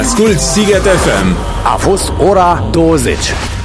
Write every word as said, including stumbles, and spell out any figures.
Asculți Sighet F M. A fost ora douăzeci.